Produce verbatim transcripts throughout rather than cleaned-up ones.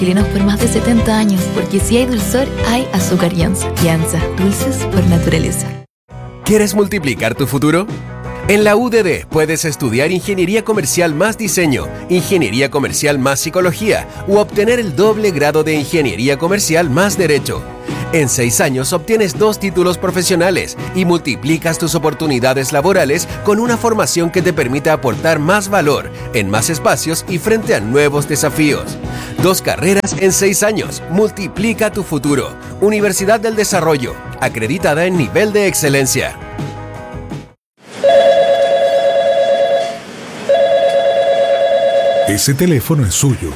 Chilenos por más de setenta años, porque si hay dulzor, hay azúcar Yanza. Yanza, dulces por naturaleza. ¿Quieres multiplicar tu futuro? En la U D D puedes estudiar Ingeniería Comercial más Diseño, Ingeniería Comercial más Psicología u obtener el doble grado de Ingeniería Comercial más Derecho. En seis años obtienes dos títulos profesionales y multiplicas tus oportunidades laborales con una formación que te permita aportar más valor en más espacios y frente a nuevos desafíos. Dos carreras en seis años. Multiplica tu futuro. Universidad del Desarrollo, acreditada en nivel de excelencia. Ese teléfono es suyo.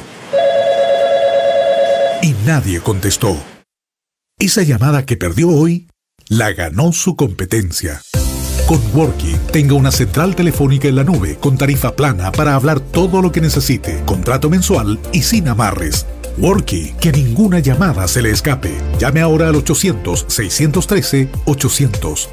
Y nadie contestó. Esa llamada que perdió hoy, la ganó su competencia. Con Worky, tenga una central telefónica en la nube con tarifa plana para hablar todo lo que necesite, contrato mensual y sin amarres. Worky, que ninguna llamada se le escape. Llame ahora al ochocientos, seiscientos trece, ochocientos.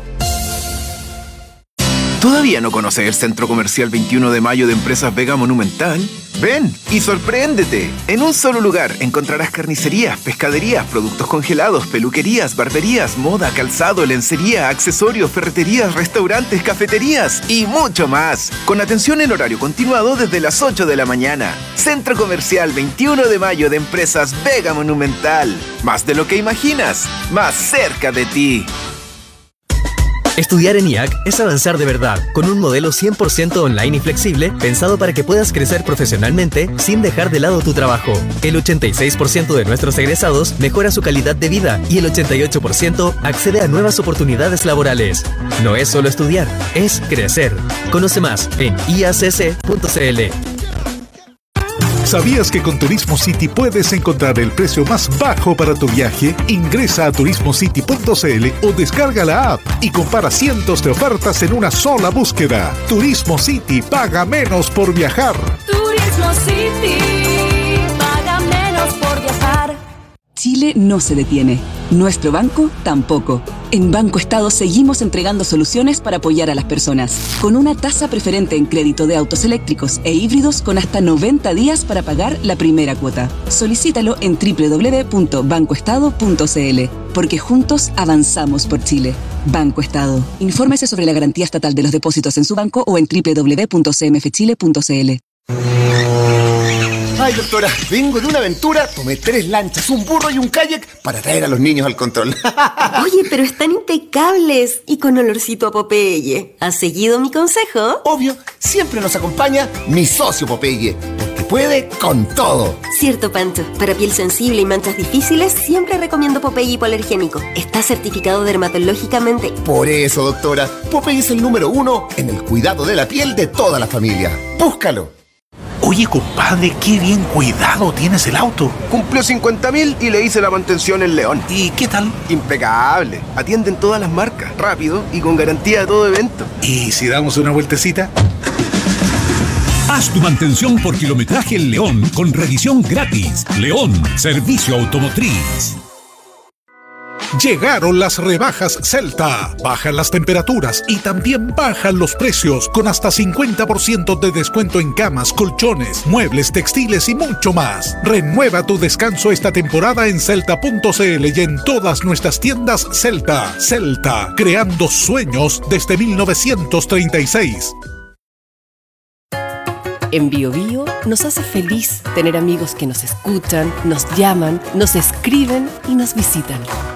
¿Todavía no conoces el Centro Comercial veintiuno de Mayo de Empresas Vega Monumental? Ven y sorpréndete. En un solo lugar encontrarás carnicerías, pescaderías, productos congelados, peluquerías, barberías, moda, calzado, lencería, accesorios, ferreterías, restaurantes, cafeterías y mucho más. Con atención en horario continuado desde las ocho de la mañana. Centro Comercial veintiuno de Mayo de Empresas Vega Monumental. Más de lo que imaginas, más cerca de ti. Estudiar en I A C es avanzar de verdad, con un modelo cien por ciento online y flexible, pensado para que puedas crecer profesionalmente sin dejar de lado tu trabajo. El ochenta y seis por ciento de nuestros egresados mejora su calidad de vida y el ochenta y ocho por ciento accede a nuevas oportunidades laborales. No es solo estudiar, es crecer. Conoce más en i a c c punto c l. ¿Sabías que con Turismo City puedes encontrar el precio más bajo para tu viaje? Ingresa a turismo city punto c l o descarga la app y compara cientos de ofertas en una sola búsqueda. Turismo City, paga menos por viajar. Turismo City, paga menos por viajar. Chile no se detiene. Nuestro banco tampoco. En Banco Estado seguimos entregando soluciones para apoyar a las personas. Con una tasa preferente en crédito de autos eléctricos e híbridos con hasta noventa días para pagar la primera cuota. Solicítalo en doble u doble u doble u punto banco estado punto c l. Porque juntos avanzamos por Chile. Banco Estado. Infórmese sobre la garantía estatal de los depósitos en su banco o en doble u doble u doble u punto c m f chile punto c l. Ay, doctora, vengo de una aventura, tomé tres lanchas, un burro y un kayak para traer a los niños al control. Oye, pero están impecables y con olorcito a Popeye. ¿Has seguido mi consejo? Obvio, siempre nos acompaña mi socio Popeye, porque puede con todo. Cierto, Pancho. Para piel sensible y manchas difíciles, siempre recomiendo Popeye hipoalergénico. Está certificado dermatológicamente. Por eso, doctora, Popeye es el número uno en el cuidado de la piel de toda la familia. Búscalo. Oye, compadre, qué bien cuidado tienes el auto. Cumplió cincuenta mil y le hice la mantención en León. ¿Y qué tal? Impecable. Atienden todas las marcas, rápido y con garantía de todo evento. ¿Y si damos una vueltecita? Haz tu mantención por kilometraje en León con revisión gratis. León, servicio automotriz. Llegaron las rebajas Celta. Bajan las temperaturas y también bajan los precios con hasta cincuenta por ciento de descuento en camas, colchones, muebles, textiles y mucho más. Renueva tu descanso esta temporada en celta punto c l y en todas nuestras tiendas Celta. Celta, creando sueños desde mil novecientos treinta y seis. En Bio Bio nos hace feliz tener amigos que nos escuchan, nos llaman, nos escriben y nos visitan.